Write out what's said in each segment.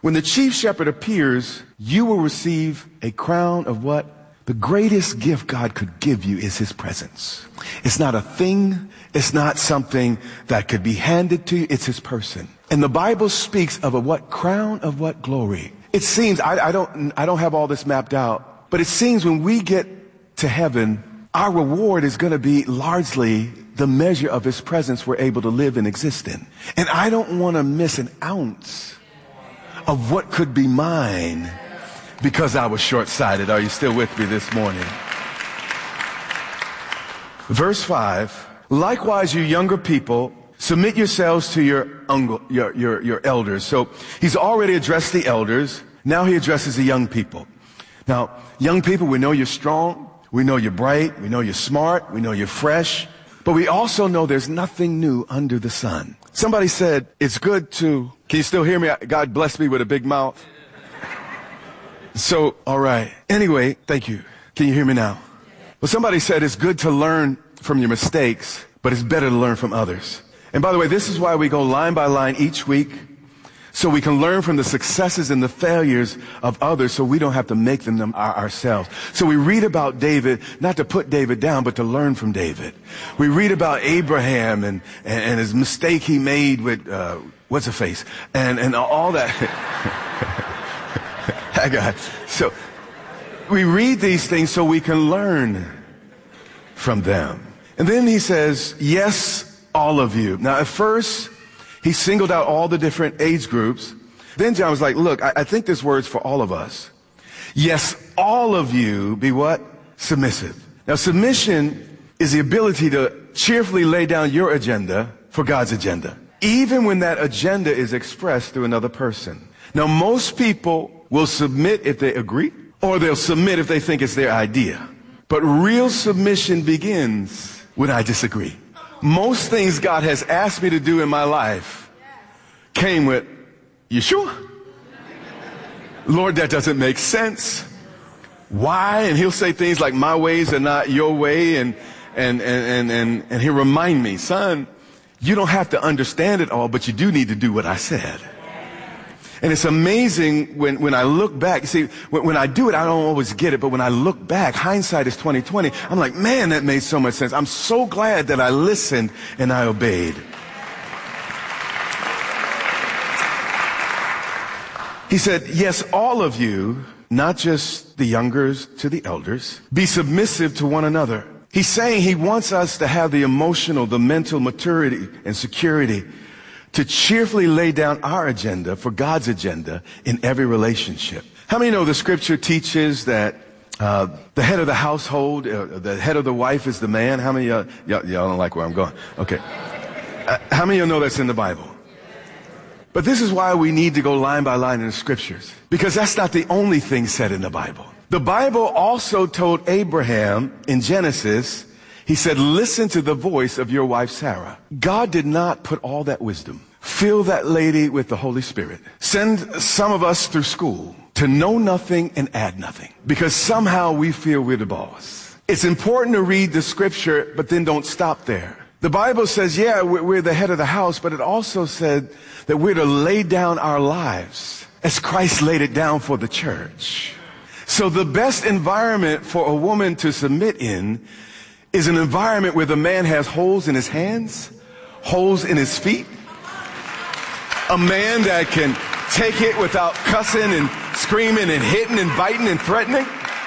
when the chief shepherd appears, you will receive a crown of what? The greatest gift God could give you is his presence. It's not a thing. It's not something that could be handed to you. It's his person. And the Bible speaks of a what? Crown of what? Glory. It seems, I don't have all this mapped out, but it seems when we get to heaven, our reward is going to be largely the measure of his presence we're able to live and exist in. And I don't want to miss an ounce of what could be mine because I was short-sighted. Are you still with me this morning? Verse 5, likewise, you younger people, submit yourselves to your elders. So he's already addressed the elders. Now he addresses the young people. Now, young people, we know you're strong. We know you're bright. We know you're smart. We know you're fresh. But we also know there's nothing new under the sun. Somebody said, it's good to, can you still hear me? God bless me with a big mouth. So, all right. Anyway, thank you. Can you hear me now? Well, somebody said it's good to learn from your mistakes, but it's better to learn from others. And by the way, this is why we go line by line each week, so we can learn from the successes and the failures of others so we don't have to make them ourselves. So we read about David, not to put David down, but to learn from David. We read about Abraham and his mistake he made with, what's her face? And all that. That guy. So we read these things so we can learn from them. And then he says, yes, all of you. Now at first, he singled out all the different age groups. Then John was like, look, I think this word's for all of us. Yes, all of you be what? Submissive. Now, submission is the ability to cheerfully lay down your agenda for God's agenda, even when that agenda is expressed through another person. Now, most people will submit if they agree, or they'll submit if they think it's their idea. But real submission begins when I disagree. Most things God has asked me to do in my life came with, you sure? Lord, that doesn't make sense. Why? And he'll say things like, my ways are not your way. And he'll remind me, son, you don't have to understand it all, but you do need to do what I said. And it's amazing when I look back. See, when I do it, I don't always get it. But when I look back, hindsight is 20/20. I'm like, man, that made so much sense. I'm so glad that I listened and I obeyed. He said, yes, all of you, not just the youngers to the elders, be submissive to one another. He's saying he wants us to have the emotional, the mental maturity and security to cheerfully lay down our agenda for God's agenda in every relationship. How many know the scripture teaches that the head of the household, the head of the wife is the man? How many y'all don't like where I'm going? Okay. How many of you know that's in the Bible? But this is why we need to go line by line in the scriptures, because that's not the only thing said in the Bible. The Bible also told Abraham in Genesis, he said, listen to the voice of your wife, Sarah. God did not put all that wisdom. Fill that lady with the Holy Spirit. Send some of us through school to know nothing and add nothing, because somehow we feel we're the boss. It's important to read the scripture, but then don't stop there. The Bible says, yeah, we're the head of the house, but it also said that we're to lay down our lives as Christ laid it down for the church. So the best environment for a woman to submit in is an environment where the man has holes in his hands, holes in his feet. A man that can take it without cussing and screaming and hitting and biting and threatening.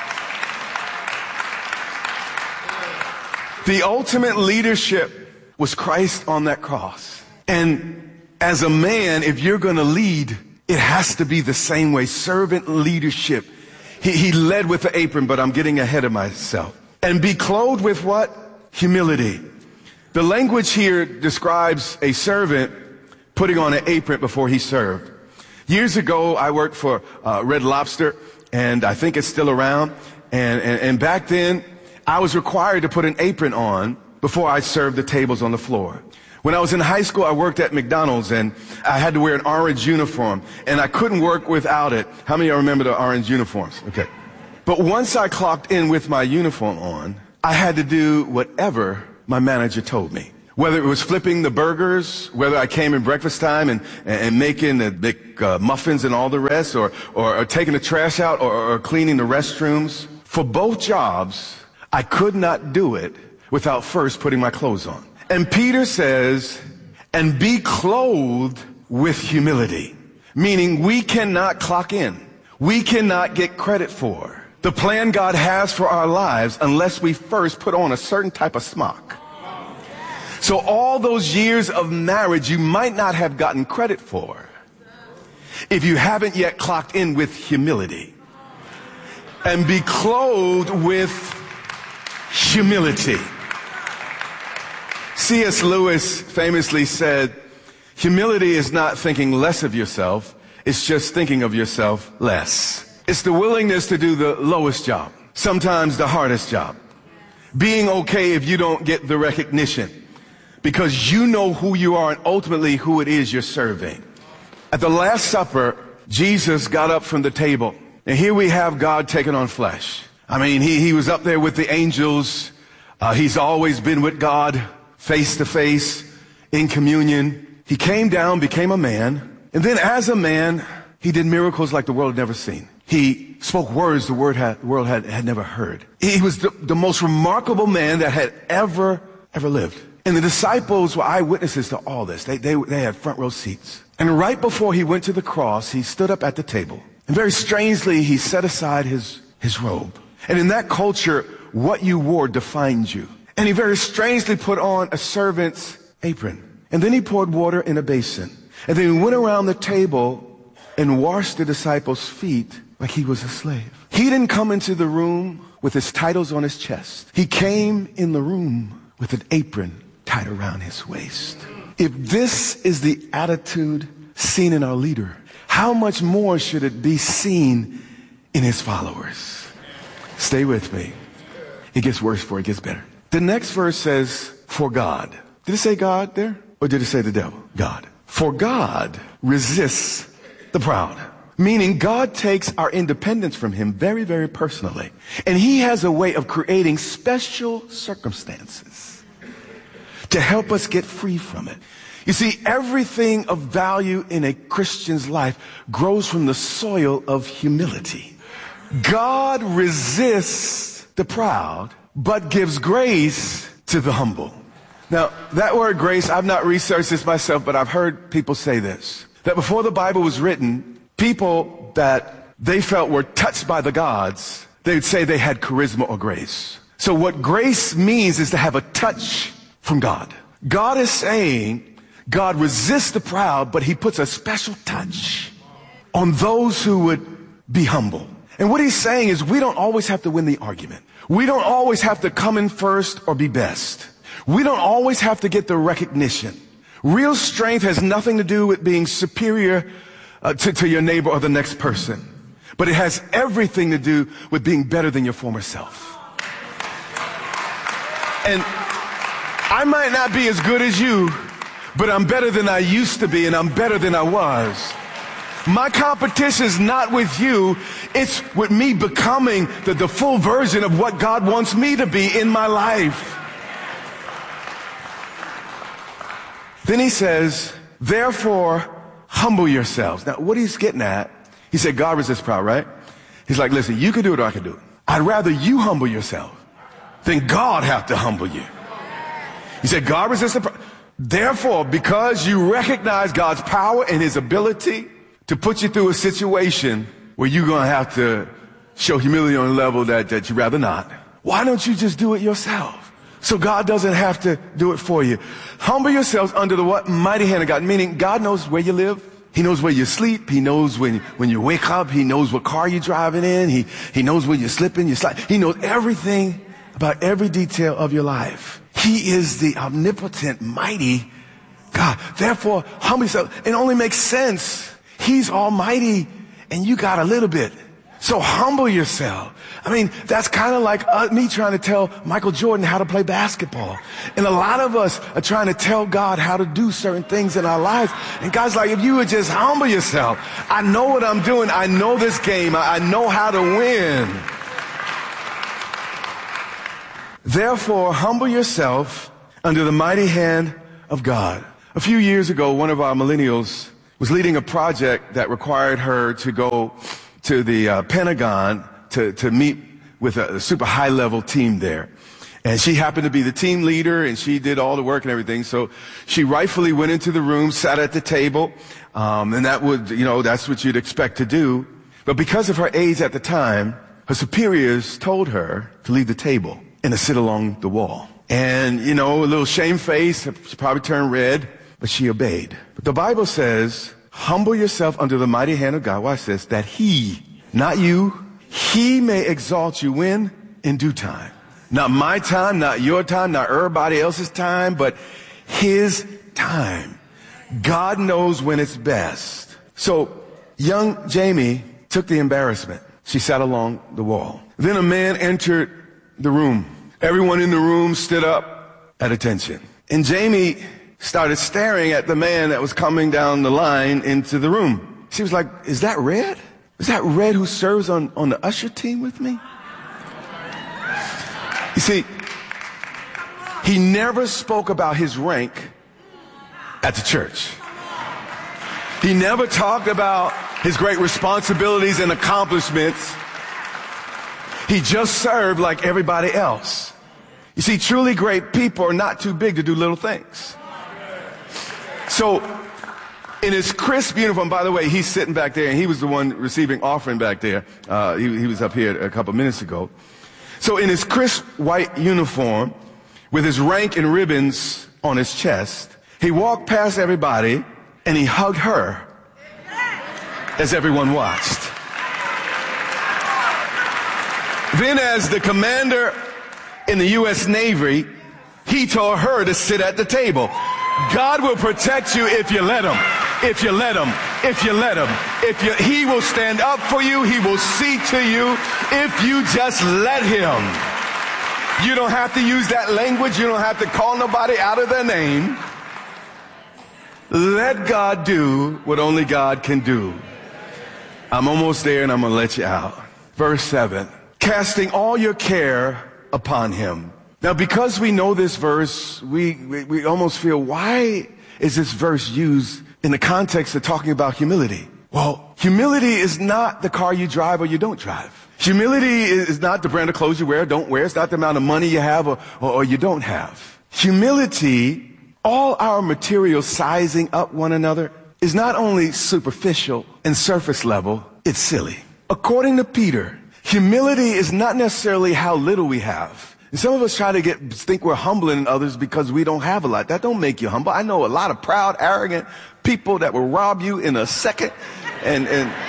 The ultimate leadership was Christ on that cross. And as a man, if you're going to lead, it has to be the same way. Servant leadership. He led with the apron, but I'm getting ahead of myself. And be clothed with what? Humility. The language here describes a servant putting on an apron before he served. Years ago, I worked for Red Lobster, and I think it's still around. And back then, I was required to put an apron on before I served the tables on the floor. When I was in high school, I worked at McDonald's, and I had to wear an orange uniform, and I couldn't work without it. How many of you remember the orange uniforms? Okay. But once I clocked in with my uniform on, I had to do whatever my manager told me. Whether it was flipping the burgers, whether I came in breakfast time and making the big muffins and all the rest, or taking the trash out, or cleaning the restrooms. For both jobs, I could not do it without first putting my clothes on. And Peter says, and be clothed with humility. Meaning we cannot clock in. We cannot get credit for the plan God has for our lives unless we first put on a certain type of smock. So all those years of marriage you might not have gotten credit for if you haven't yet clocked in with humility. And be clothed with humility. C.S. Lewis famously said, humility is not thinking less of yourself, it's just thinking of yourself less. It's the willingness to do the lowest job, sometimes the hardest job. Being okay if you don't get the recognition, because you know who you are and ultimately who it is you're serving. At the Last Supper, Jesus got up from the table, and here we have God taking on flesh. I mean, he was up there with the angels. He's always been with God face to face in communion. He came down, became a man, and then as a man, he did miracles like the world had never seen. He spoke words the world had never heard. He was the most remarkable man that had ever lived. And the disciples were eyewitnesses to all this. They had front row seats. And right before he went to the cross, he stood up at the table. And very strangely, he set aside his robe. And in that culture, what you wore defined you. And he very strangely put on a servant's apron. And then he poured water in a basin. And then he went around the table and washed the disciples' feet like he was a slave. He didn't come into the room with his titles on his chest. He came in the room with an apron tied around his waist. If this is the attitude seen in our leader, how much more should it be seen in his followers? Stay with me. It gets worse before it gets better. The next verse says, for God. Did it say God there? Or did it say the devil? God. For God resists the proud. Meaning God takes our independence from him very, very personally. And he has a way of creating special circumstances to help us get free from it. You see, everything of value in a Christian's life grows from the soil of humility. God resists the proud, but gives grace to the humble. Now, that word grace, I've not researched this myself, but I've heard people say this, that before the Bible was written, people that they felt were touched by the gods, they'd say they had charisma or grace. So what grace means is to have a touch from God. God is saying God resists the proud, but he puts a special touch on those who would be humble. And what he's saying is we don't always have to win the argument. We don't always have to come in first or be best. We don't always have to get the recognition. Real strength has nothing to do with being superior to your neighbor or the next person. But it has everything to do with being better than your former self. And I might not be as good as you, but I'm better than I used to be, and I'm better than I was. My competition is not with you. It's with me becoming the full version of what God wants me to be in my life. Then he says, therefore, humble yourselves. Now, what he's getting at, he said, God resists proud, right? He's like, listen, you can do it or I can do it. I'd rather you humble yourself than God have to humble you. He said, God resists the proud. Therefore, because you recognize God's power and his ability to put you through a situation where you're going to have to show humility on a level that you'd rather not, why don't you just do it yourself? So God doesn't have to do it for you. Humble yourselves under the what? Mighty hand of God. Meaning God knows where you live. He knows where you sleep. He knows when you wake up. He knows what car you're driving in. He knows when you're slipping, you slide. He knows everything about every detail of your life. He is the omnipotent, mighty God. Therefore, humble yourself. It only makes sense. He's almighty and you got a little bit. So humble yourself. I mean, that's kind of like me trying to tell Michael Jordan how to play basketball. And a lot of us are trying to tell God how to do certain things in our lives. And God's like, if you would just humble yourself. I know what I'm doing. I know this game. I know how to win. Therefore, humble yourself under the mighty hand of God. A few years ago, one of our millennials was leading a project that required her to go to the Pentagon to meet with a super high-level team there. And she happened to be the team leader, and she did all the work and everything. So she rightfully went into the room, sat at the table, and that's what you'd expect to do. But because of her age at the time, her superiors told her to leave the table and to sit along the wall. And, a little shame-faced, she probably turned red, but she obeyed. But the Bible says, humble yourself under the mighty hand of God. Watch this, that he, not you, he may exalt you when? In due time. Not my time, not your time, not everybody else's time, but his time. God knows when it's best. So young Jamie took the embarrassment. She sat along the wall. Then a man entered the room. Everyone in the room stood up at attention. And Jamie started staring at the man that was coming down the line into the room. She was like, is that Red? Is that Red who serves on the usher team with me? You see, he never spoke about his rank at the church. He never talked about his great responsibilities and accomplishments. He just served like everybody else. You see, truly great people are not too big to do little things. So, in his crisp uniform, by the way, he's sitting back there, and he was the one receiving offering back there. He was up here a couple minutes ago. So in his crisp white uniform, with his rank and ribbons on his chest, he walked past everybody and he hugged her as everyone watched. Then as the commander in the U.S. Navy, he told her to sit at the table. God will protect you if you let him. If you let him. If you let him. He will stand up for you. He will see to you if you just let him. You don't have to use that language. You don't have to call nobody out of their name. Let God do what only God can do. I'm almost there and I'm going to let you out. Verse 7. Casting all your care upon him. Now, because we know this verse, we almost feel, why is this verse used in the context of talking about humility? Well, humility is not the car you drive or you don't drive. Humility is not the brand of clothes you wear or don't wear. It's not the amount of money you have or you don't have. Humility, all our material sizing up one another, is not only superficial and surface level, it's silly. According to Peter, humility is not necessarily how little we have. And some of us try to think we're humbling others because we don't have a lot. That don't make you humble. I know a lot of proud, arrogant people that will rob you in a second. And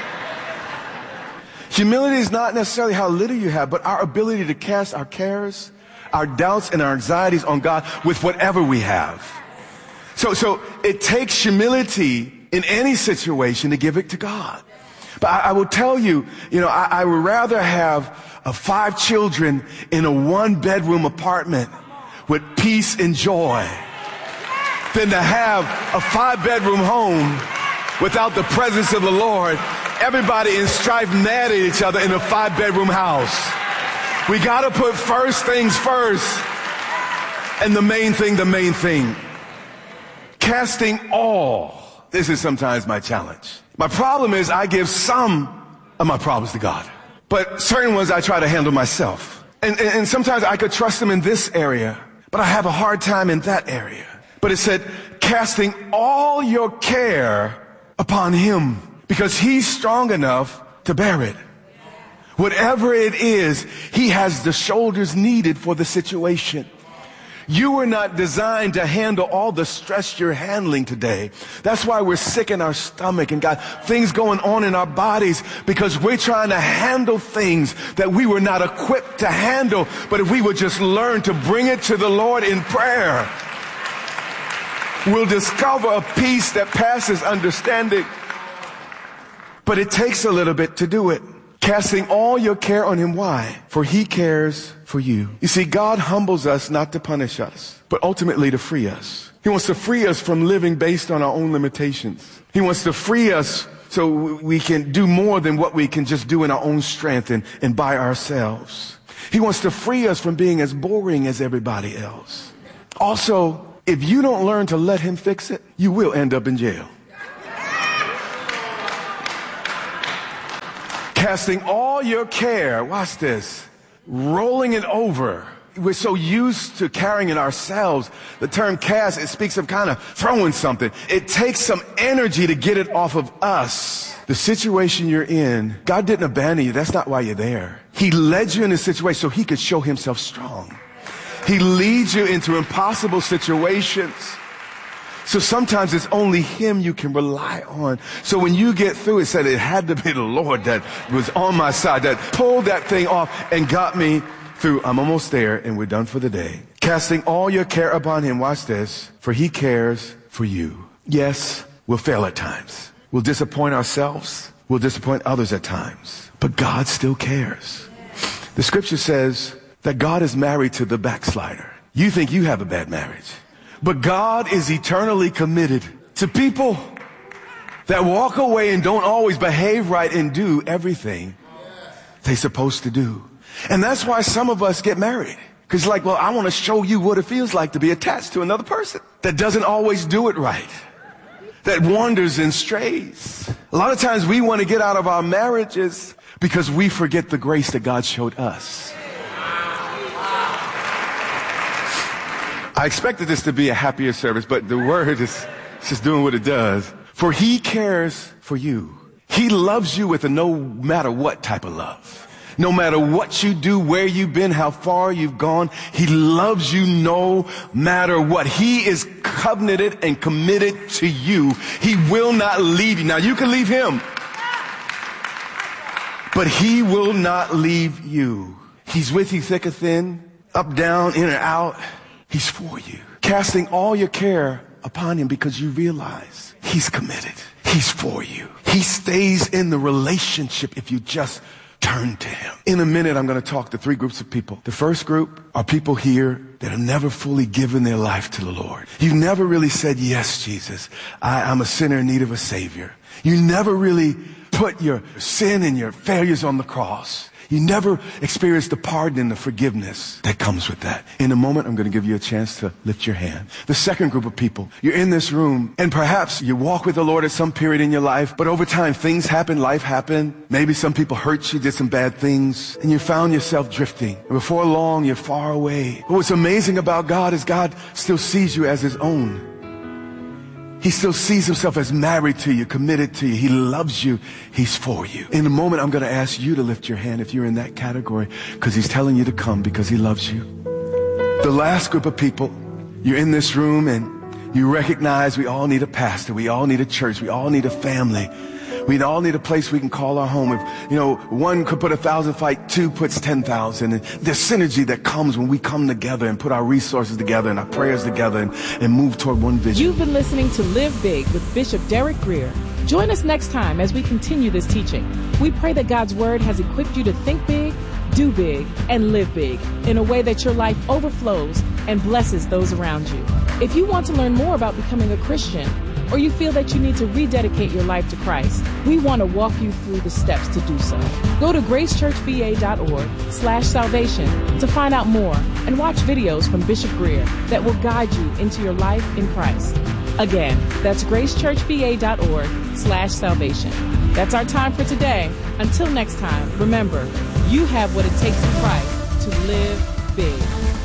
humility is not necessarily how little you have, but our ability to cast our cares, our doubts, and our anxieties on God with whatever we have. So it takes humility in any situation to give it to God. But I will tell you, I would rather have 5 children in a 1-bedroom apartment with peace and joy than to have a 5-bedroom home without the presence of the Lord. Everybody in strife, mad at each other in a 5-bedroom house. We got to put first things first, and the main thing. Casting all. This is sometimes my challenge. My problem is I give some of my problems to God, but certain ones I try to handle myself. And sometimes I could trust him in this area, but I have a hard time in that area. But it said, casting all your care upon him, because he's strong enough to bear it. Whatever it is, he has the shoulders needed for the situation. You were not designed to handle all the stress you're handling today. That's why we're sick in our stomach and got things going on in our bodies, because we're trying to handle things that we were not equipped to handle. But if we would just learn to bring it to the Lord in prayer, we'll discover a peace that passes understanding. But it takes a little bit to do it. Casting all your care on him. Why? For he cares for you. You see, God humbles us not to punish us, but ultimately to free us. He wants to free us from living based on our own limitations. He wants to free us so we can do more than what we can just do in our own strength and by ourselves. He wants to free us from being as boring as everybody else. Also, if you don't learn to let him fix it, you will end up in jail. Casting all your care, watch this, rolling it over. We're so used to carrying it ourselves. The term cast, it speaks of kind of throwing something. It takes some energy to get it off of us. The situation you're in, God didn't abandon you. That's not why you're there. He led you in this situation so he could show himself strong. He leads you into impossible situations. So sometimes it's only him you can rely on. So when you get through, it said it had to be the Lord that was on my side, that pulled that thing off and got me through. I'm almost there and we're done for the day. Casting all your care upon him, watch this, for he cares for you. Yes, we'll fail at times. We'll disappoint ourselves. We'll disappoint others at times. But God still cares. The scripture says that God is married to the backslider. You think you have a bad marriage. But God is eternally committed to people that walk away and don't always behave right and do everything they're supposed to do. And that's why some of us get married. Because like, well, I want to show you what it feels like to be attached to another person that doesn't always do it right, that wanders and strays. A lot of times we want to get out of our marriages because we forget the grace that God showed us. I expected this to be a happier service, but the word is just doing what it does. For he cares for you. He loves you with a no matter what type of love. No matter what you do, where you've been, how far you've gone, he loves you no matter what. He is covenanted and committed to you. He will not leave you. Now you can leave him, but he will not leave you. He's with you thick or thin, up, down, in or out. He's for you. Casting all your care upon him because you realize he's committed. He's for you. He stays in the relationship if you just turn to him. In a minute, I'm going to talk to three groups of people. The first group are people here that have never fully given their life to the Lord. You've never really said, yes, Jesus, I'm a sinner in need of a savior. You never really put your sin and your failures on the cross. You never experienced the pardon and the forgiveness that comes with that. In a moment, I'm going to give you a chance to lift your hand. The second group of people, you're in this room, and perhaps you walk with the Lord at some period in your life, but over time, things happen, life happened. Maybe some people hurt you, did some bad things, and you found yourself drifting. And before long, you're far away. But what's amazing about God is God still sees you as his own. He still sees himself as married to you, committed to you. He loves you. He's for you. In a moment, I'm going to ask you to lift your hand if you're in that category, because he's telling you to come because he loves you. The last group of people, you're in this room and you recognize we all need a pastor. We all need a church. We all need a family. We all need a place we can call our home. If, one could put 1,000 fight, two puts 10,000. And there's synergy that comes when we come together and put our resources together and our prayers together and move toward one vision. You've been listening to Live Big with Bishop Derek Grier. Join us next time as we continue this teaching. We pray that God's Word has equipped you to think big, do big, and live big in a way that your life overflows and blesses those around you. If you want to learn more about becoming a Christian, or you feel that you need to rededicate your life to Christ, we want to walk you through the steps to do so. Go to gracechurchva.org/salvation to find out more and watch videos from Bishop Grier that will guide you into your life in Christ. Again, that's gracechurchva.org/salvation. That's our time for today. Until next time, remember, you have what it takes in Christ to live big.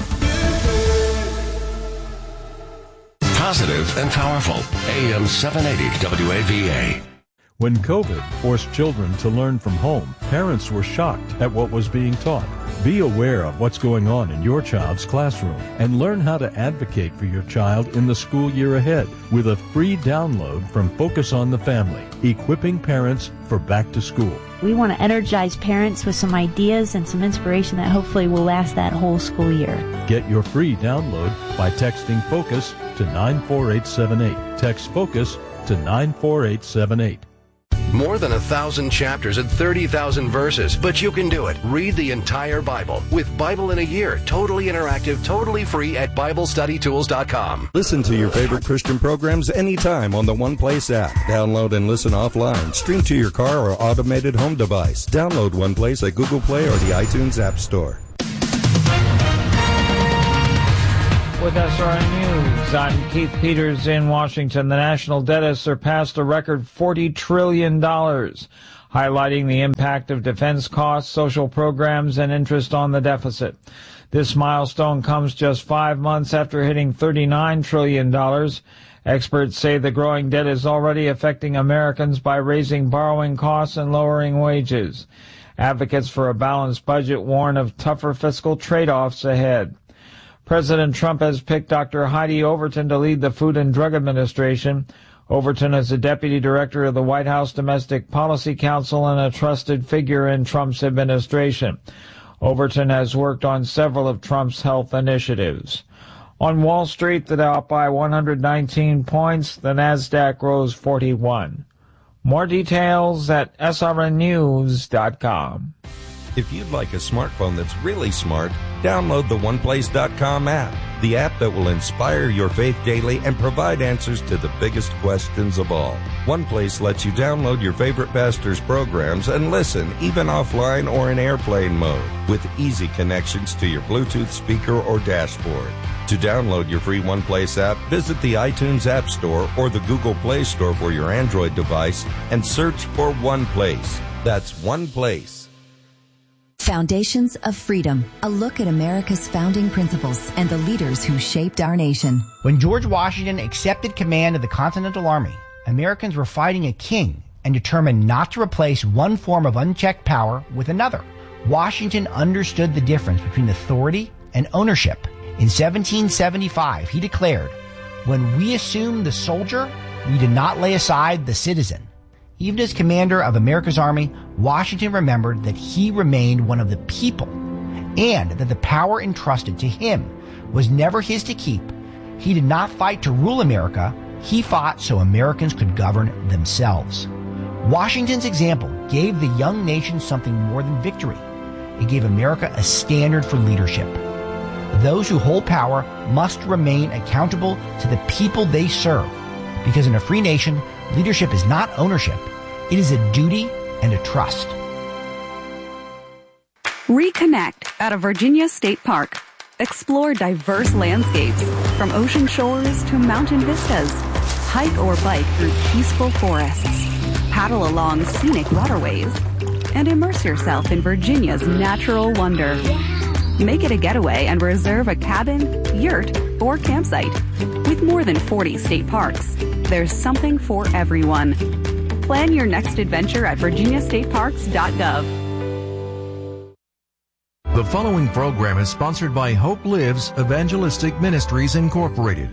Positive and powerful. AM 780 WAVA. When COVID forced children to learn from home, parents were shocked at what was being taught. Be aware of what's going on in your child's classroom and learn how to advocate for your child in the school year ahead with a free download from Focus on the Family, equipping parents for back to school. We want to energize parents with some ideas and some inspiration that hopefully will last that whole school year. Get your free download by texting FOCUS to 94878. Text FOCUS to 94878. More than 1,000 chapters and 30,000 verses, but you can do it. Read the entire Bible with Bible in a Year, totally interactive, totally free at BibleStudyTools.com. Listen to your favorite Christian programs anytime on the One Place app. Download and listen offline. Stream to your car or automated home device. Download One Place at Google Play or the iTunes App Store. with SRN News. I'm Keith Peters in Washington. The national debt has surpassed a record $40 trillion, highlighting the impact of defense costs, social programs, and interest on the deficit. This milestone comes just 5 months after hitting $39 trillion. Experts say the growing debt is already affecting Americans by raising borrowing costs and lowering wages. Advocates for a balanced budget warn of tougher fiscal trade-offs ahead. President Trump has picked Dr. Heidi Overton to lead the Food and Drug Administration. Overton is a deputy director of the White House Domestic Policy Council and a trusted figure in Trump's administration. Overton has worked on several of Trump's health initiatives. On Wall Street, the Dow up by 119 points. The Nasdaq rose 41. More details at srnnews.com. If you'd like a smartphone that's really smart, download the OnePlace.com app, the app that will inspire your faith daily and provide answers to the biggest questions of all. OnePlace lets you download your favorite pastor's programs and listen even offline or in airplane mode with easy connections to your Bluetooth speaker or dashboard. To download your free OnePlace app, visit the iTunes App Store or the Google Play Store for your Android device and search for OnePlace. That's OnePlace. Foundations of Freedom, a look at America's founding principles and the leaders who shaped our nation. When George Washington accepted command of the Continental Army, Americans were fighting a king and determined not to replace one form of unchecked power with another. Washington understood the difference between authority and ownership. In 1775, he declared, "When we assume the soldier, we did not lay aside the citizen." Even as commander of America's army, Washington remembered that he remained one of the people and that the power entrusted to him was never his to keep. He did not fight to rule America. He fought so Americans could govern themselves. Washington's example gave the young nation something more than victory. It gave America a standard for leadership. Those who hold power must remain accountable to the people they serve, because in a free nation, leadership is not ownership. It is a duty and a trust. Reconnect at a Virginia State Park. Explore diverse landscapes, from ocean shores to mountain vistas. Hike or bike through peaceful forests. Paddle along scenic waterways. And immerse yourself in Virginia's natural wonder. Make it a getaway and reserve a cabin, yurt, or campsite. With more than 40 state parks, there's something for everyone. Plan your next adventure at virginiastateparks.gov. The following program is sponsored by Hope Lives Evangelistic Ministries, Incorporated.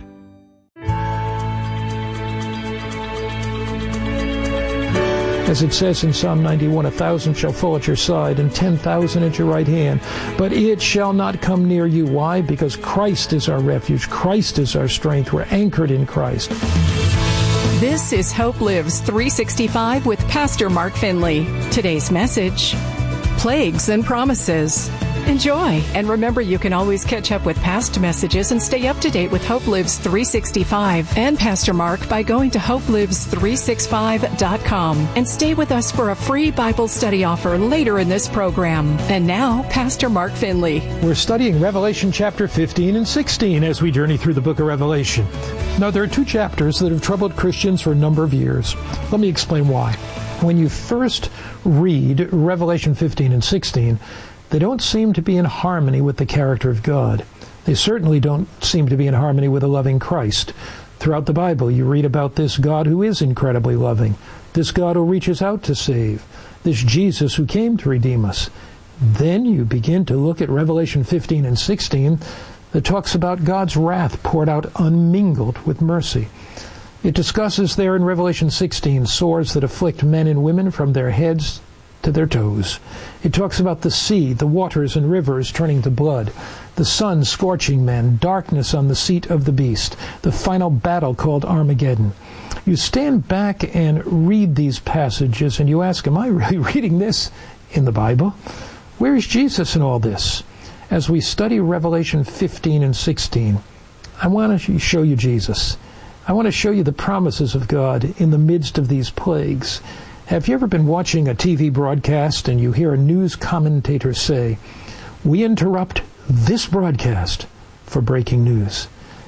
As it says in Psalm 91, 1,000 shall fall at your side and 10,000 at your right hand, but it shall not come near you. Why? Because Christ is our refuge. Christ is our strength. We're anchored in Christ. This is Hope Lives 365 with Pastor Mark Finley. Today's message, Plagues and Promises. Enjoy, and remember you can always catch up with past messages and stay up to date with Hope Lives 365 and Pastor Mark by going to hopelives365.com and stay with us for a free Bible study offer later in this program. And now, Pastor Mark Finley. We're studying Revelation chapter 15 and 16 as we journey through the book of Revelation. Now, there are two chapters that have troubled Christians for a number of years. Let me explain why. When you first read Revelation 15 and 16, they don't seem to be in harmony with the character of God. They certainly don't seem to be in harmony with a loving Christ. Throughout the Bible, you read about this God who is incredibly loving, this God who reaches out to save, this Jesus who came to redeem us. Then you begin to look at Revelation 15 and 16 that talks about God's wrath poured out unmingled with mercy. It discusses there in Revelation 16 sores that afflict men and women from their heads to their toes. It talks about the sea, the waters and rivers turning to blood, the sun scorching men, darkness on the seat of the beast, the final battle called Armageddon. You stand back and read these passages and you ask, am I really reading this in the Bible? Where is Jesus in all this? As we study Revelation 15 and 16, I want to show you Jesus. I want to show you the promises of God in the midst of these plagues. Have you ever been watching a TV broadcast and you hear a news commentator say, "We interrupt this broadcast for breaking news"?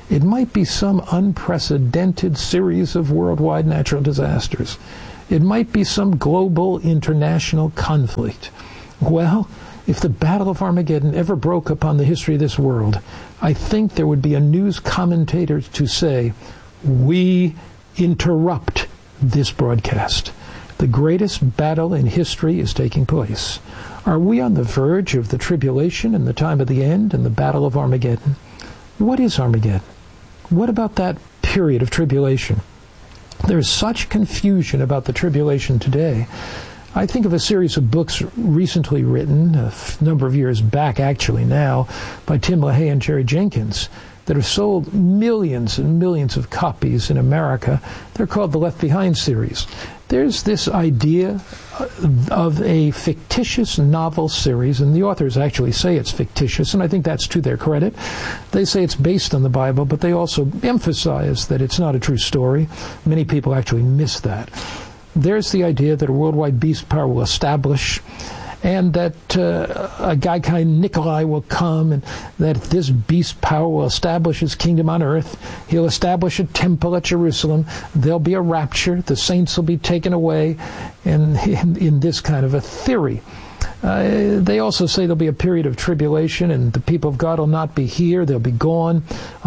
It might be some unprecedented series of worldwide natural disasters. It might be some global international conflict. Well, if the Battle of Armageddon ever broke upon the history of this world, I think there would be a news commentator to say, we interrupt this broadcast. The greatest battle in history is taking place. Are we on the verge of the tribulation and the time of the end and the Battle of Armageddon? What is Armageddon? What about that period of tribulation? There's such confusion about the tribulation today. I think of a series of books recently written, a number of years back actually now, by Tim LaHaye and Jerry Jenkins, that have sold millions and millions of copies in America. They're called the Left Behind series. There's this idea of a fictitious novel series, and the authors actually say it's fictitious, and I think that's to their credit. They say it's based on the Bible, but they also emphasize that it's not a true story. Many people actually miss that. There's the idea that a worldwide beast power will establish, and that a guy kind Nikolai will come, and that this beast power will establish his kingdom on earth. He'll establish a temple at Jerusalem. There'll be a rapture. The saints will be taken away, and in this kind of a theory. They also say there'll be a period of tribulation, and the people of God will not be here. They'll be gone.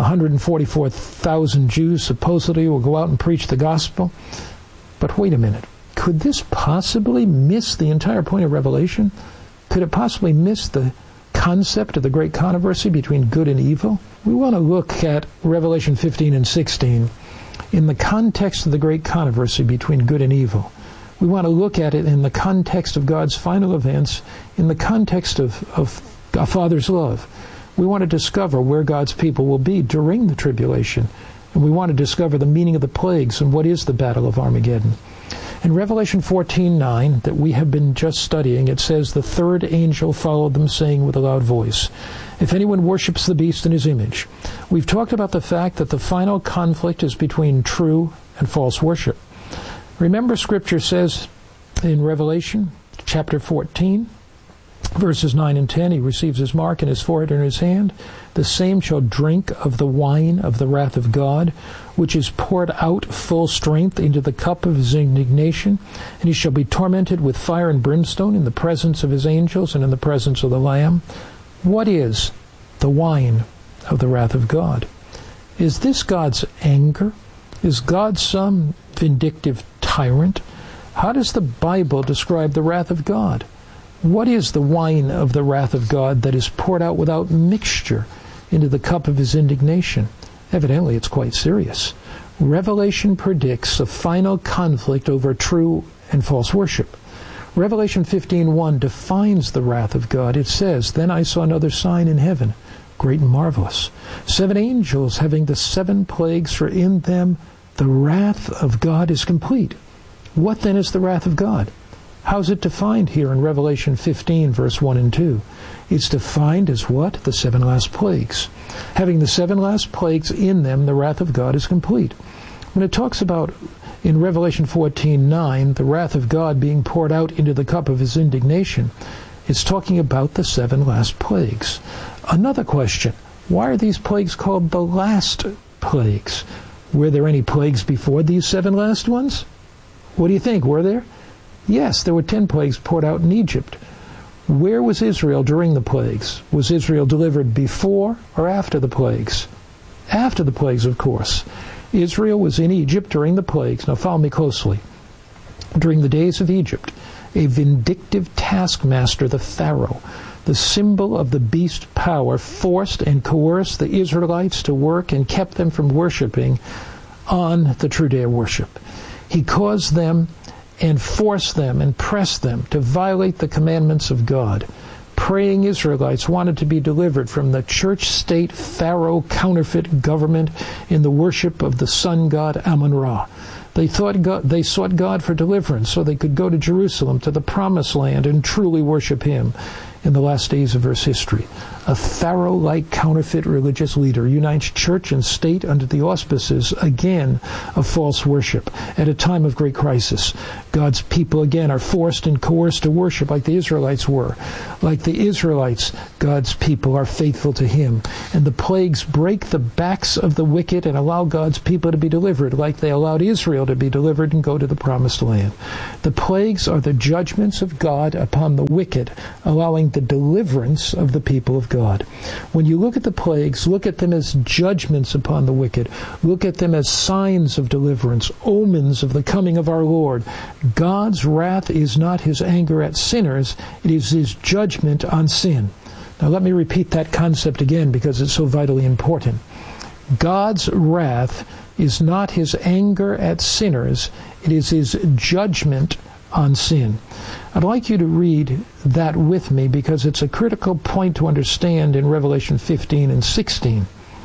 144,000 Jews supposedly will go out and preach the gospel. But wait a minute. Could this possibly miss the entire point of Revelation? Could it possibly miss the concept of the great controversy between good and evil? We want to look at Revelation 15 and 16 in the context of the great controversy between good and evil. We want to look at it in the context of God's final events, in the context of a Father's love. We want to discover where God's people will be during the tribulation. And we want to discover the meaning of the plagues and what is the Battle of Armageddon. In Revelation 14:9, that we have been just studying, it says, the third angel followed them, saying with a loud voice, if anyone worships the beast in his image. We've talked about the fact that the final conflict is between true and false worship. Remember, Scripture says in Revelation chapter 14, verses 9 and 10, he receives his mark in his forehead and in his hand. The same shall drink of the wine of the wrath of God, which is poured out full strength into the cup of his indignation. And he shall be tormented with fire and brimstone in the presence of his angels and in the presence of the Lamb. What is the wine of the wrath of God? Is this God's anger? Is God some vindictive tyrant? How does the Bible describe the wrath of God? What is the wine of the wrath of God that is poured out without mixture into the cup of his indignation? Evidently, it's quite serious. Revelation predicts a final conflict over true and false worship. Revelation 15:1 defines the wrath of God. It says, then I saw another sign in heaven, great and marvelous. 7 angels having the 7 plagues, for in them the wrath of God is complete. What then is the wrath of God? How's it defined here in Revelation 15, verse 1 and 2? It's defined as what? The 7 last plagues. Having the 7 last plagues in them, the wrath of God is complete. When it talks about, in Revelation 14:9, the wrath of God being poured out into the cup of his indignation, it's talking about the 7 last plagues. Another question, why are these plagues called the last plagues? Were there any plagues before these 7 last ones? What do you think? Were there? Yes, there were 10 plagues poured out in Egypt. Where was Israel during the plagues? Was Israel delivered before or after the plagues? After the plagues, of course. Israel was in Egypt during the plagues. Now follow me closely. During the days of Egypt, a vindictive taskmaster, the Pharaoh, the symbol of the beast power, forced and coerced the Israelites to work and kept them from worshiping on the true day of worship. He caused them and forced them and pressed them to violate the commandments of God. Praying Israelites wanted to be delivered from the church-state Pharaoh counterfeit government in the worship of the sun god Amun-Ra. They sought God for deliverance so they could go to Jerusalem, to the promised land, and truly worship him. in the last days of Earth's history. A Pharaoh-like counterfeit religious leader unites church and state under the auspices, again, of false worship at a time of great crisis. God's people, again, are forced and coerced to worship like the Israelites were. Like the Israelites, God's people are faithful to Him. And the plagues break the backs of the wicked and allow God's people to be delivered, like they allowed Israel to be delivered and go to the promised land. The plagues are the judgments of God upon the wicked, allowing the deliverance of the people of God. When you look at the plagues, look at them as judgments upon the wicked. Look at them as signs of deliverance, omens of the coming of our Lord. God's wrath is not His anger at sinners, it is His judgment on sin. Now let me repeat that concept again because it's so vitally important. God's wrath is not His anger at sinners, it is His judgment on sin. I'd like you to read that with me because it's a critical point to understand in Revelation 15 and 16.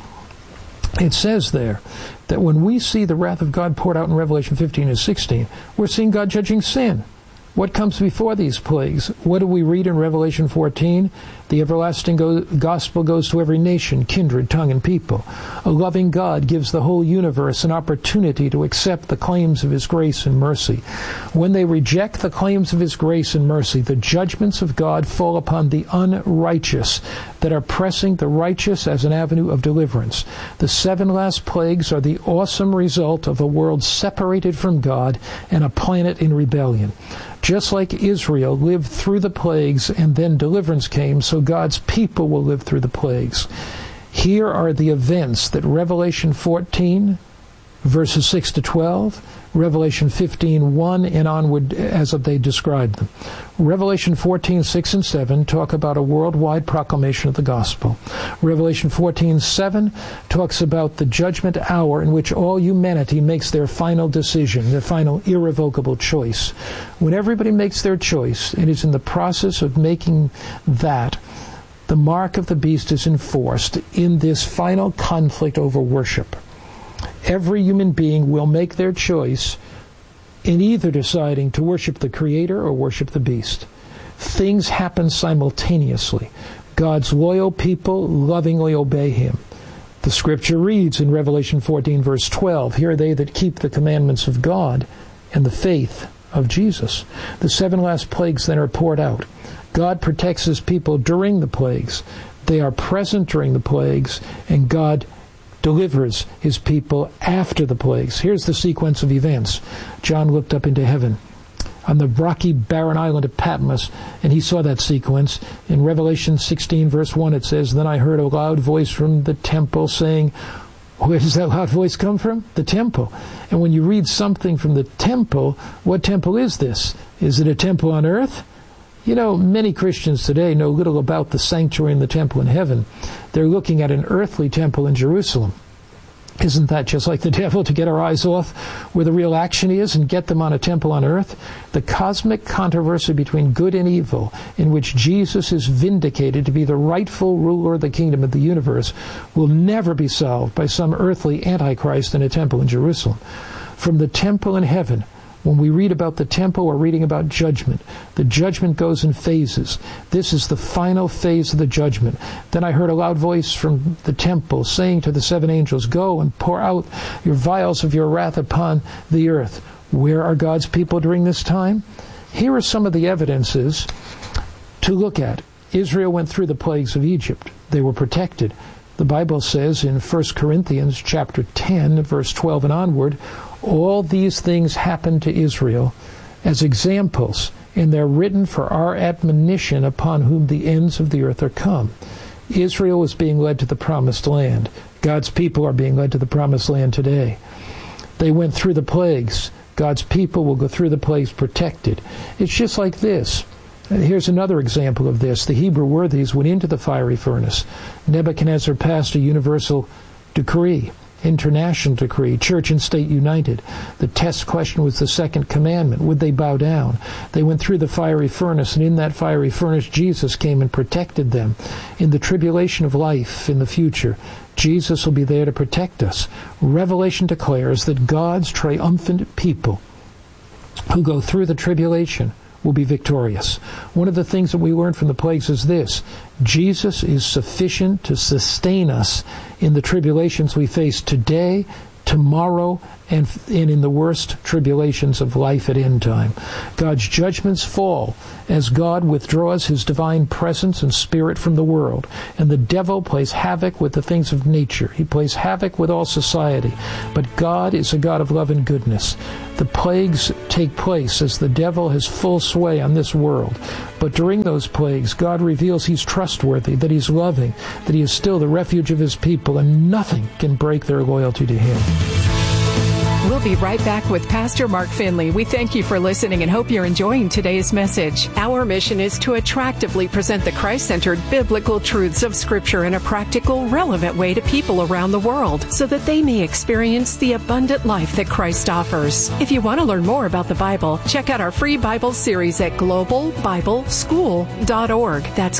It says there that when we see the wrath of God poured out in Revelation 15 and 16, we're seeing God judging sin. What comes before these plagues? What do we read in Revelation 14? The everlasting gospel goes to every nation, kindred, tongue, and people. A loving God gives the whole universe an opportunity to accept the claims of His grace and mercy. When they reject the claims of His grace and mercy, the judgments of God fall upon the unrighteous that are pressing the righteous as an avenue of deliverance. The 7 last plagues are the awesome result of a world separated from God and a planet in rebellion. Just like Israel lived through the plagues and then deliverance came, so God's people will live through the plagues. Here are the events that Revelation 14, verses 6 to 12, Revelation 15, 1 and onward as they describe them. Revelation 14, 6 and 7 talk about a worldwide proclamation of the gospel. Revelation 14, 7 talks about the judgment hour in which all humanity makes their final decision, their final irrevocable choice. When everybody makes their choice and is in the process of making that, the mark of the beast is enforced in this final conflict over worship. Every human being will make their choice in either deciding to worship the Creator or worship the beast. Things happen simultaneously. God's loyal people lovingly obey Him. The Scripture reads in Revelation 14, verse 12, "Here are they that keep the commandments of God and the faith of Jesus." The 7 last plagues then are poured out. God protects His people during the plagues. They are present during the plagues, and God delivers His people after the plagues. Here's the sequence of events. John looked up into heaven on the rocky, barren island of Patmos, and he saw that sequence. In Revelation 16, verse 1, it says, "Then I heard a loud voice from the temple saying," where does that loud voice come from? The temple. And when you read something from the temple, what temple is this? Is it a temple on earth? You know, many Christians today know little about the sanctuary and the temple in heaven. They're looking at an earthly temple in Jerusalem. Isn't that just like the devil, to get our eyes off where the real action is and get them on a temple on earth? The cosmic controversy between good and evil, in which Jesus is vindicated to be the rightful ruler of the kingdom of the universe, will never be solved by some earthly antichrist in a temple in Jerusalem. From the temple in heaven, when we read about the temple, we're reading about judgment. The judgment goes in phases. This is the final phase of the judgment. Then I heard a loud voice from the temple saying to the 7 angels, "Go and pour out your vials of your wrath upon the earth." Where are God's people during this time? Here are some of the evidences to look at. Israel went through the plagues of Egypt. They were protected. The Bible says in 1 Corinthians chapter 10, verse 12 and onward, all these things happened to Israel as examples, and they're written for our admonition, upon whom the ends of the earth are come. Israel is being led to the promised land. God's people are being led to the promised land today. They went through the plagues. God's people will go through the plagues protected. It's just like this. Here's another example of this. The Hebrew worthies went into the fiery furnace. Nebuchadnezzar passed a universal decree, international decree, church and state united. The test question was the second commandment. Would they bow down? They went through the fiery furnace, and in that fiery furnace, Jesus came and protected them. In the tribulation of life in the future, Jesus will be there to protect us. Revelation declares that God's triumphant people who go through the tribulation will be victorious. One of the things that we learned from the plagues is this: Jesus is sufficient to sustain us in the tribulations we face today, tomorrow, and in the worst tribulations of life at end time. God's judgments fall as God withdraws his divine presence and spirit from the world, and the devil plays havoc with the things of nature. He plays havoc with all society. But God is a God of love and goodness. The plagues take place as the devil has full sway on this world. But during those plagues, God reveals he's trustworthy, that he's loving, that he is still the refuge of his people, and nothing can break their loyalty to him. We'll be right back with Pastor Mark Finley. We thank you for listening and hope you're enjoying today's message. Our mission is to attractively present the Christ-centered biblical truths of Scripture in a practical, relevant way to people around the world so that they may experience the abundant life that Christ offers. If you want to learn more about the Bible, check out our free Bible series at globalbibleschool.org. That's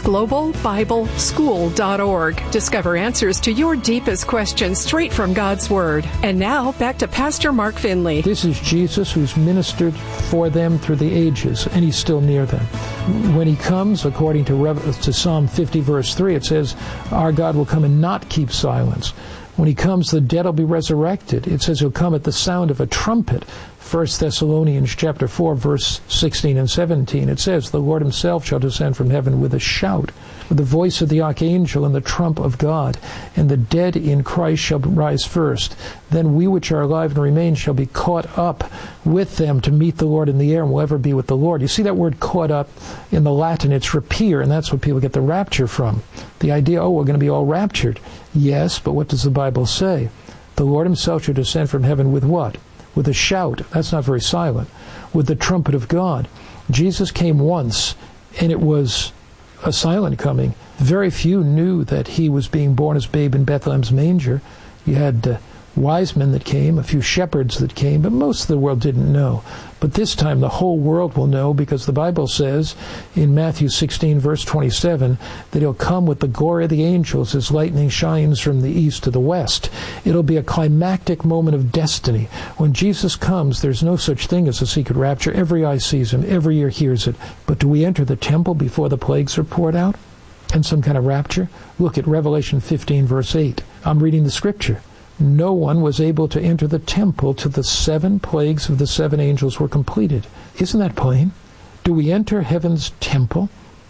globalbibleschool.org. Discover answers to your deepest questions straight from God's Word. And now, back to Pastor Mark Finley. This is Jesus who's ministered for them through the ages, and he's still near them. When he comes, according to Psalm 50, verse 3, it says, our God will come and not keep silence. When he comes, the dead will be resurrected. It says he'll come at the sound of a trumpet. 1 Thessalonians chapter 4, verse 16 and 17. It says, the Lord himself shall descend from heaven with a shout, with the voice of the archangel and the trump of God, and the dead in Christ shall rise first. Then we which are alive and remain shall be caught up with them to meet the Lord in the air, and will ever be with the Lord. You see that word caught up in the Latin, it's rapere, and that's what people get the rapture from. The idea, we're going to be all raptured. Yes, but what does the Bible say? The Lord himself shall descend from heaven with what? With a shout. That's not very silent. With the trumpet of God. Jesus came once, and it was a silent coming. Very few knew that he was being born as babe in Bethlehem's manger. You had wise men that came, a few shepherds that came, but most of the world didn't know. But this time the whole world will know, because the Bible says in Matthew 16, verse 27, that he'll come with the glory of the angels as lightning shines from the east to the west. It'll be a climactic moment of destiny. When Jesus comes, there's no such thing as a secret rapture. Every eye sees him, every ear hears it. But do we enter the temple before the plagues are poured out? And some kind of rapture? Look at Revelation 15, verse 8. I'm reading the scripture. No one was able to enter the temple till the 7 plagues of the 7 angels were completed. Isn't that plain? Do we enter heaven's temple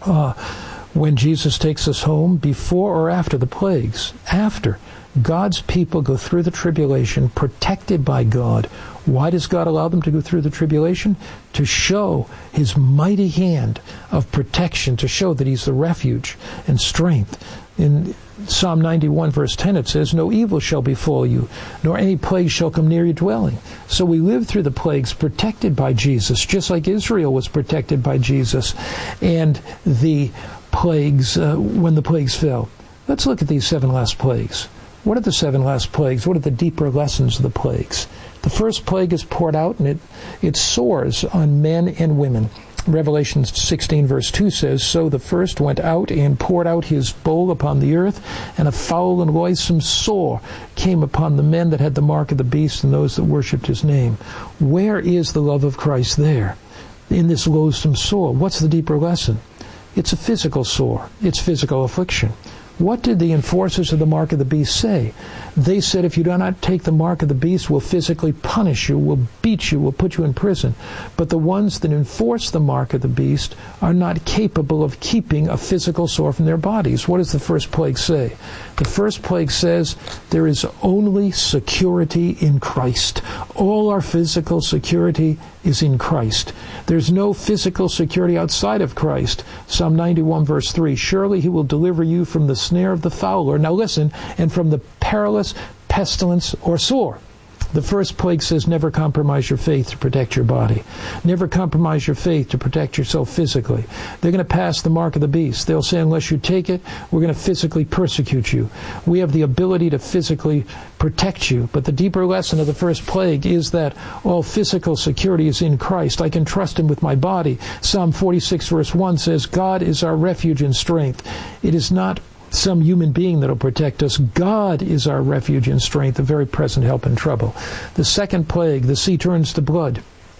when Jesus takes us home, before or after the plagues? After. God's people go through the tribulation protected by God. Why does God allow them to go through the tribulation? To show his mighty hand of protection, to show that he's the refuge and strength. In Psalm 91, verse 10, it says, no evil shall befall you, nor any plague shall come near your dwelling. So we live through the plagues protected by Jesus, just like Israel was protected by Jesus. And the plagues, when the plagues fell. Let's look at these 7 last plagues. What are the 7 last plagues? What are the deeper lessons of the plagues? The first plague is poured out, and it soars on men and women. Revelation 16, verse 2 says, so the first went out and poured out his bowl upon the earth, and a foul and loathsome sore came upon the men that had the mark of the beast and those that worshipped his name. Where is the love of Christ there? In this loathsome sore. What's the deeper lesson? It's a physical sore. It's physical affliction. What did the enforcers of the mark of the beast say? They said, if you do not take the mark of the beast, we'll physically punish you, we'll beat you, we'll put you in prison. But the ones that enforce the mark of the beast are not capable of keeping a physical sore from their bodies. What does the first plague say? The first plague says there is only security in Christ. All our physical security is in Christ. There's no physical security outside of Christ. Psalm 91, verse 3, surely he will deliver you from the snare of the fowler. Now listen, and from the perilous pestilence or sore. The first plague says never compromise your faith to protect your body. Never compromise your faith to protect yourself physically. They're going to pass the mark of the beast. They'll say, unless you take it, we're going to physically persecute you. We have the ability to physically protect you. But the deeper lesson of the first plague is that all physical security is in Christ. I can trust him with my body. Psalm 46, verse 1 says, God is our refuge and strength. It is not some human being that will protect us. God is our refuge and strength, a very present help in trouble. The second plague, the sea turns to blood.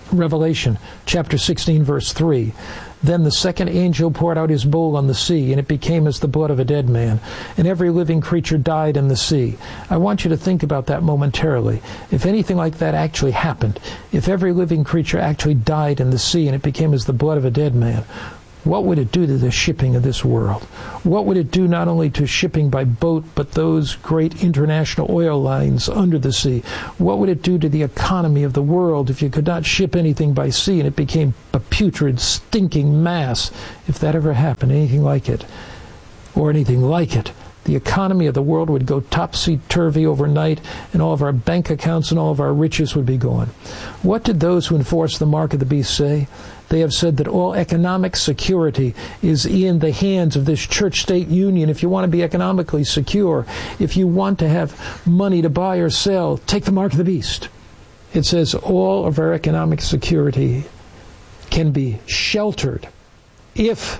Revelation chapter 16, verse 3. Then the second angel poured out his bowl on the sea, and it became as the blood of a dead man, and every living creature died in the sea. I want you to think about that momentarily. If anything like that actually happened, if every living creature actually died in the sea, and it became as the blood of a dead man, what would it do to the shipping of this world? What would it do not only to shipping by boat, but those great international oil lines under the sea? What would it do to the economy of the world if you could not ship anything by sea and it became a putrid, stinking mass? If that ever happened, anything like it, or anything like it, the economy of the world would go topsy-turvy overnight, and all of our bank accounts and all of our riches would be gone. What did those who enforce the mark of the beast say? They have said that all economic security is in the hands of this church-state union. If you want to be economically secure, if you want to have money to buy or sell, take the mark of the beast. It says all of our economic security can be sheltered if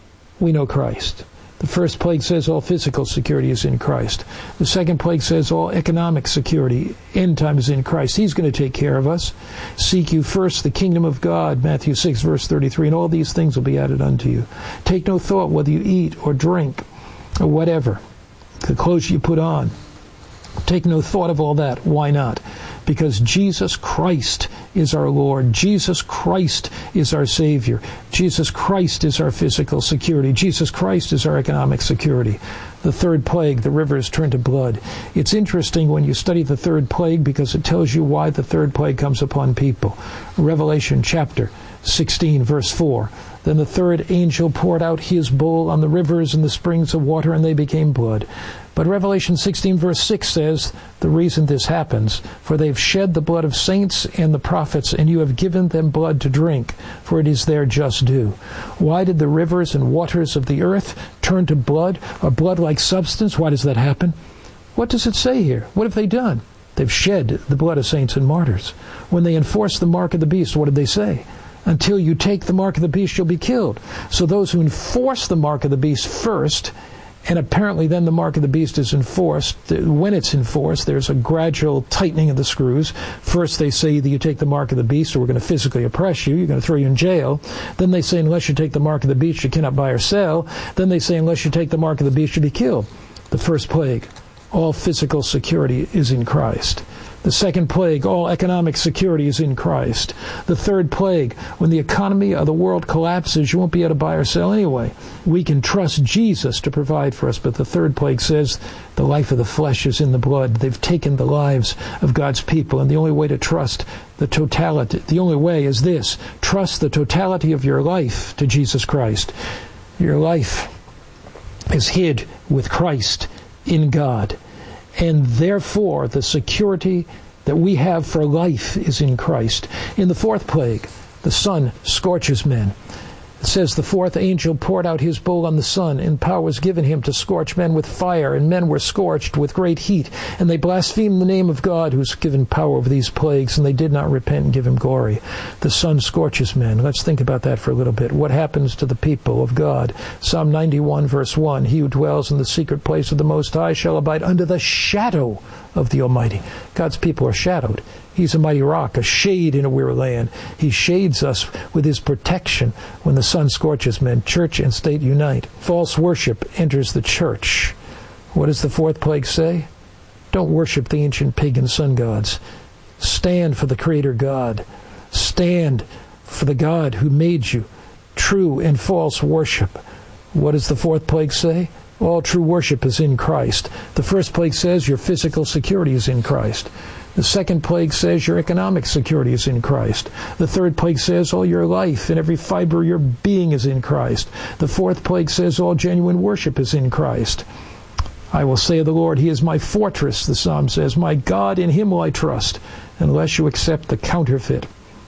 we know Christ. The first plague says all physical security is in Christ. The second plague says all economic security, end time, is in Christ. He's going to take care of us. Seek you first the kingdom of God, Matthew 6, verse 33, and all these things will be added unto you. Take no thought whether you eat or drink or whatever, the clothes you put on. Take no thought of all that. Why not? Because Jesus Christ is our Lord. Jesus Christ is our Savior. Jesus Christ is our physical security. Jesus Christ is our economic security. The third plague, the rivers turn to blood. It's interesting when you study the third plague because it tells you why the third plague comes upon people. Revelation chapter 16, verse 4. Then the third angel poured out his bowl on the rivers and the springs of water, and they became blood. But Revelation 16, verse 6 says the reason this happens, for they've shed the blood of saints and the prophets, and you have given them blood to drink, for it is their just due. Why did the rivers and waters of the earth turn to blood, or blood-like substance? Why does that happen? What does it say here? What have they done? They've shed the blood of saints and martyrs. When they enforced the mark of the beast, what did they say? Until you take the mark of the beast, you'll be killed. So those who enforce the mark of the beast first, and apparently then the mark of the beast is enforced. When it's enforced, there's a gradual tightening of the screws. First they say either you take the mark of the beast or we're going to physically oppress you. You're going to throw you in jail. Then they say unless you take the mark of the beast, you cannot buy or sell. Then they say unless you take the mark of the beast, you'll be killed. The first plague, all physical security is in Christ. The second plague, all economic security is in Christ. The third plague, when the economy of the world collapses, you won't be able to buy or sell anyway. We can trust Jesus to provide for us, but the third plague says the life of the flesh is in the blood. They've taken the lives of God's people, and the only way to trust the totality, the only way is this: trust the totality of your life to Jesus Christ. Your life is hid with Christ in God. And therefore, the security that we have for life is in Christ. In the fourth plague, the sun scorches men. It says the fourth angel poured out his bowl on the sun, and power was given him to scorch men with fire, and men were scorched with great heat. And they blasphemed the name of God, who's given power over these plagues, and they did not repent and give him glory. The sun scorches men. Let's think about that for a little bit. What happens to the people of God? Psalm 91, verse 1, he who dwells in the secret place of the Most High shall abide under the shadow of the Almighty. God's people are shadowed. He's a mighty rock, a shade in a weary land. He shades us with his protection when the sun scorches men. Church and state unite. False worship enters the church. What does the fourth plague say? Don't worship the ancient pagan sun gods. Stand for the Creator God. Stand for the God who made you. True and false worship. What does the fourth plague say? All true worship is in Christ. The first plague says your physical security is in Christ. The second plague says your economic security is in Christ. The third plague says all your life and every fiber of your being is in Christ. The fourth plague says all genuine worship is in Christ. I will say of the Lord, he is my fortress, the psalm says. My God, in him will I trust, unless you accept the counterfeit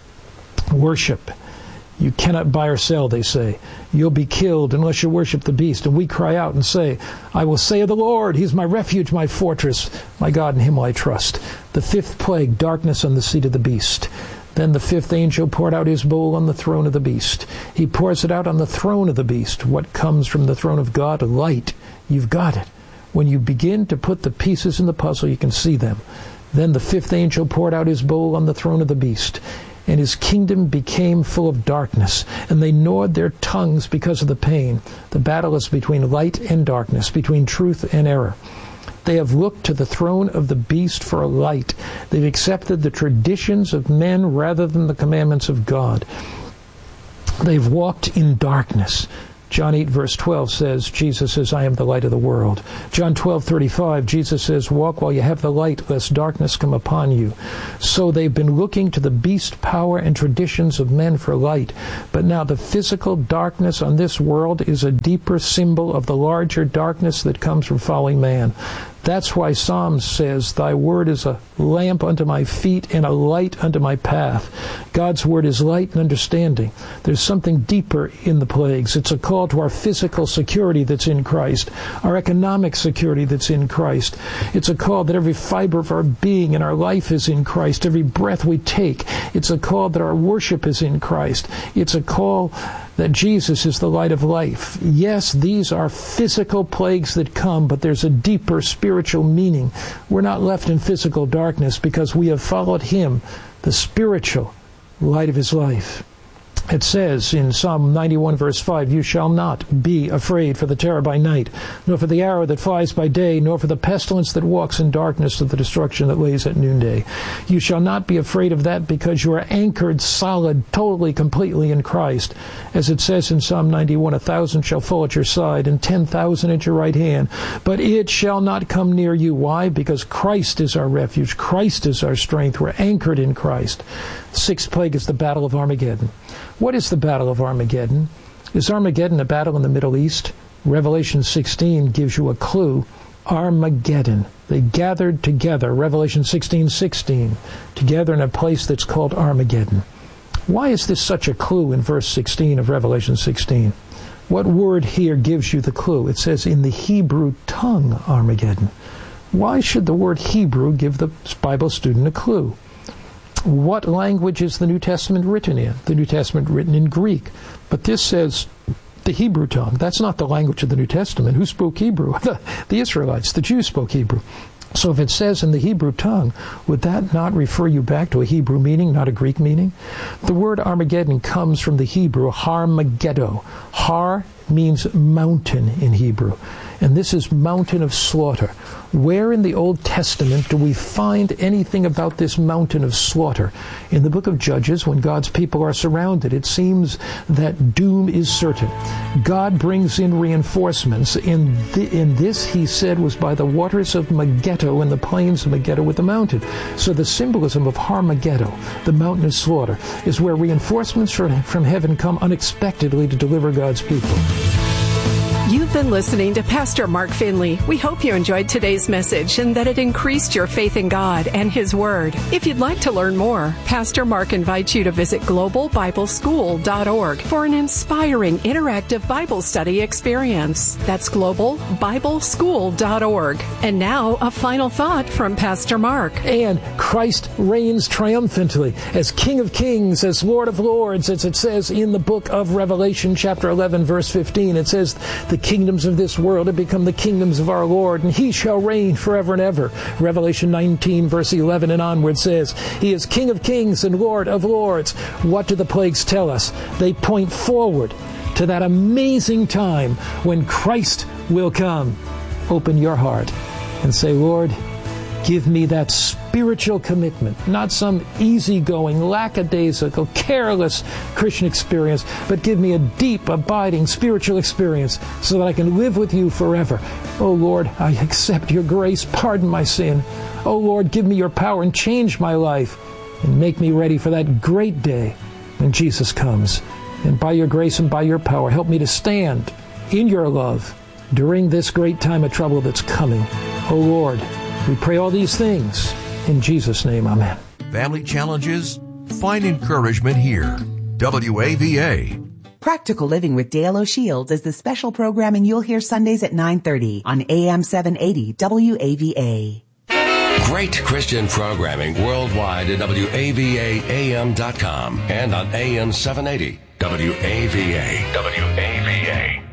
worship. You cannot buy or sell, they say. You'll be killed unless you worship the beast. And we cry out and say, I will say of the Lord, he's my refuge, my fortress. My God, in him will I trust. The fifth plague, darkness on the seat of the beast. Then the fifth angel poured out his bowl on the throne of the beast. He pours it out on the throne of the beast. What comes from the throne of God? Light. You've got it. When you begin to put the pieces in the puzzle, you can see them. Then the fifth angel poured out his bowl on the throne of the beast. and his kingdom became full of darkness, and they gnawed their tongues because of the pain. The battle is between light and darkness, between truth and error. They have looked to the throne of the beast for a light. They've accepted the traditions of men rather than the commandments of God. They've walked in darkness. John 8, verse 12 says, Jesus says, I am the light of the world. John 12:35, Jesus says, walk while you have the light, lest darkness come upon you. So they've been looking to the beast power and traditions of men for light. But now the physical darkness on this world is a deeper symbol of the larger darkness that comes from falling man. That's why Psalms says, thy word is a lamp unto my feet and a light unto my path. God's word is light and understanding. There's something deeper in the plagues. It's a call to our physical security that's in Christ, our economic security that's in Christ. It's a call that every fiber of our being and our life is in Christ, every breath we take. It's a call that our worship is in Christ. It's a call that Jesus is the light of life. Yes, these are physical plagues that come, but there's a deeper spiritual meaning. We're not left in physical darkness because we have followed him, the spiritual light of his life. It says in Psalm 91, verse 5, you shall not be afraid for the terror by night, nor for the arrow that flies by day, nor for the pestilence that walks in darkness, or the destruction that lays at noonday. You shall not be afraid of that because you are anchored solid, totally, completely in Christ. As it says in Psalm 91, 1,000 shall fall at your side and 10,000 at your right hand, but it shall not come near you. Why? Because Christ is our refuge. Christ is our strength. We're anchored in Christ. The sixth plague is the Battle of Armageddon. What is the Battle of Armageddon? Is Armageddon a battle in the Middle East? Revelation 16 gives you a clue. Armageddon. They gathered together, Revelation 16:16, together in a place that's called Armageddon. Why is this such a clue in verse 16 of Revelation 16? What word here gives you the clue? It says in the Hebrew tongue, Armageddon. Why should the word Hebrew give the Bible student a clue? What language is the New Testament written in? The New Testament written in Greek. But this says the Hebrew tongue. That's not the language of the New Testament. Who spoke Hebrew? The Israelites. The Jews spoke Hebrew. So if it says in the Hebrew tongue, would that not refer you back to a Hebrew meaning, not a Greek meaning? The word Armageddon comes from the Hebrew Har Megiddo. Har means mountain in Hebrew. And this is mountain of slaughter. Where in the Old Testament do we find anything about this mountain of slaughter? In the book of Judges, when God's people are surrounded, it seems that doom is certain. God brings in reinforcements. In this, he said, was by the waters of Megiddo and the plains of Megiddo with the mountain. So the symbolism of Har Megiddo, the mountain of slaughter, is where reinforcements from heaven come unexpectedly to deliver God's people. You've been listening to Pastor Mark Finley. We hope you enjoyed today's message and that it increased your faith in God and His Word. If you'd like to learn more, Pastor Mark invites you to visit globalbibleschool.org for an inspiring interactive Bible study experience. That's globalbibleschool.org. And now, a final thought from Pastor Mark. And Christ reigns triumphantly as King of Kings, as Lord of Lords, as it says in the book of Revelation, chapter 11, verse 15. It says, the kingdoms of this world have become the kingdoms of our Lord, and he shall reign forever and ever. Revelation 19, verse 11 and onward says, he is King of kings and Lord of lords. What do the plagues tell us? They point forward to that amazing time when Christ will come. Open your heart and say, Lord, give me that spiritual commitment, not some easygoing, lackadaisical, careless Christian experience, but give me a deep, abiding spiritual experience so that I can live with you forever. Oh Lord, I accept your grace. Pardon my sin. Oh Lord, give me your power and change my life and make me ready for that great day when Jesus comes. And by your grace and by your power, help me to stand in your love during this great time of trouble that's coming. Oh Lord, we pray all these things in Jesus' name, amen. Family challenges? Find encouragement here. WAVA. Practical Living with Dale O'Shields is the special programming you'll hear Sundays at 9:30 on AM 780 WAVA. Great Christian programming worldwide at WAVAAM.com and on AM 780 WAVA. WAVA.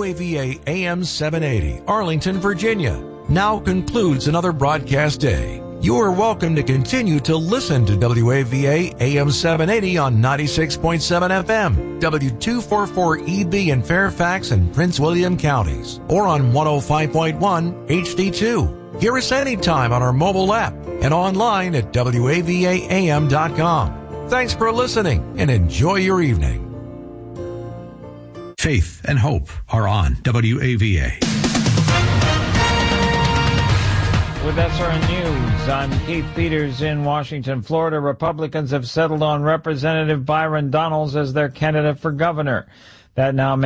WAVA AM 780, Arlington, Virginia, now concludes another broadcast day. You are welcome to continue to listen to WAVA AM 780 on 96.7 FM, W244EB in Fairfax and Prince William counties, or on 105.1 HD2. Hear us anytime on our mobile app and online at WAVAAM.com. Thanks for listening and enjoy your evening. Faith and hope are on WAVA. With SRN News, I'm Keith Peters in Washington, Florida. Republicans have settled on Representative Byron Donalds as their candidate for governor. That now